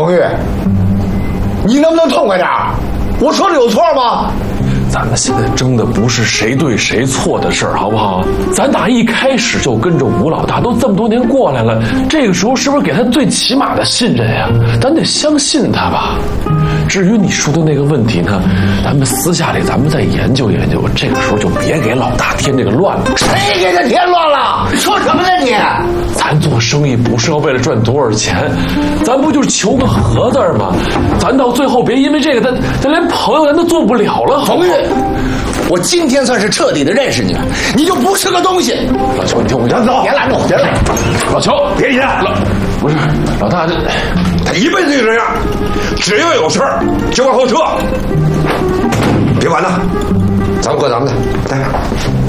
冯玉，你能不能痛快点？我说的有错吗？ 咱们现在争的不是谁对谁错的事儿，好不好？咱打一开始就跟着吴老大，都这么多年过来了，这个时候是不是给他最起码的信任呀？咱得相信他吧。至于你说的那个问题呢，咱们私下里咱们再研究研究。这个时候就别给老大添这个乱了。 谁给他添乱了？说什么呢你？ 咱做生意不是要为了赚多少钱，咱不就是求个和字吗？咱到最后别因为这个，咱连朋友咱都做不了了。 冯玉，我今天算是彻底的认识你了，你就不是个东西。 老邱，你听我讲，走， 别拦着我，别拦着我。 老邱， 别理他。 不是老大， 他一辈子就这样，只要有事儿就往后撤。别管了，咱们过咱们的，来。